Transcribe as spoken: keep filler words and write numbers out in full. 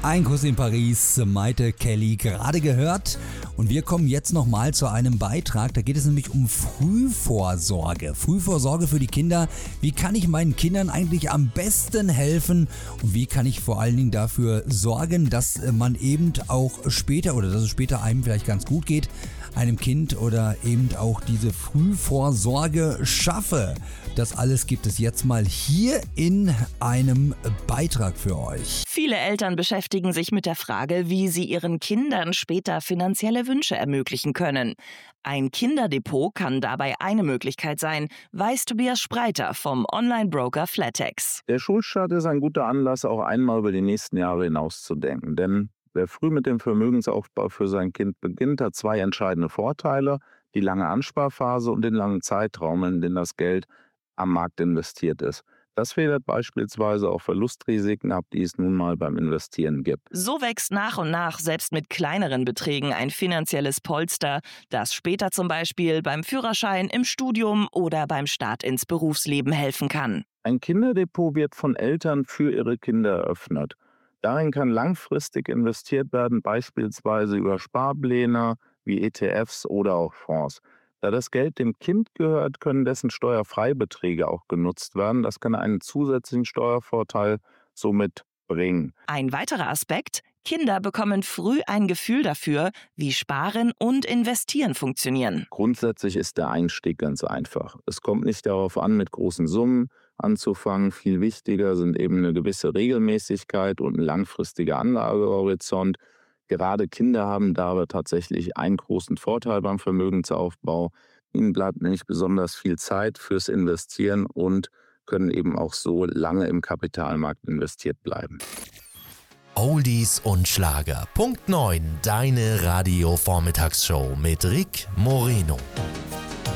Ein Kuss in Paris, Maite Kelly gerade gehört. Und wir kommen jetzt nochmal zu einem Beitrag. Da geht es nämlich um Frühvorsorge. Frühvorsorge für die Kinder. Wie kann ich meinen Kindern eigentlich am besten helfen? Und wie kann ich vor allen Dingen dafür sorgen, dass man eben auch später oder dass es später einem vielleicht ganz gut geht, einem Kind oder eben auch diese Frühvorsorge schaffe. Das alles gibt es jetzt mal hier in einem Beitrag für euch. Viele Eltern beschäftigen sich mit der Frage, wie sie ihren Kindern später finanzielle Wünsche ermöglichen können. Ein Kinderdepot kann dabei eine Möglichkeit sein, weiß Tobias Spreiter vom Online-Broker Flatex. Der Schulstart ist ein guter Anlass, auch einmal über die nächsten Jahre hinauszudenken. Denn wer früh mit dem Vermögensaufbau für sein Kind beginnt, hat zwei entscheidende Vorteile: die lange Ansparphase und den langen Zeitraum, in den das Geld am Markt investiert ist. Das federt beispielsweise auch Verlustrisiken ab, die es nun mal beim Investieren gibt. So wächst nach und nach selbst mit kleineren Beträgen ein finanzielles Polster, das später zum Beispiel beim Führerschein, im Studium oder beim Start ins Berufsleben helfen kann. Ein Kinderdepot wird von Eltern für ihre Kinder eröffnet. Darin kann langfristig investiert werden, beispielsweise über Sparpläne wie E T Fs oder auch Fonds. Da das Geld dem Kind gehört, können dessen Steuerfreibeträge auch genutzt werden. Das kann einen zusätzlichen Steuervorteil somit bringen. Ein weiterer Aspekt: Kinder bekommen früh ein Gefühl dafür, wie Sparen und Investieren funktionieren. Grundsätzlich ist der Einstieg ganz einfach. Es kommt nicht darauf an, mit großen Summen anzufangen. Viel wichtiger sind eben eine gewisse Regelmäßigkeit und ein langfristiger Anlagehorizont. Gerade Kinder haben dabei tatsächlich einen großen Vorteil beim Vermögensaufbau. Ihnen bleibt nämlich besonders viel Zeit fürs Investieren und können eben auch so lange im Kapitalmarkt investiert bleiben. Oldies und Schlager. Punkt neun. Deine Radio-Vormittagsshow mit Rick Moreno.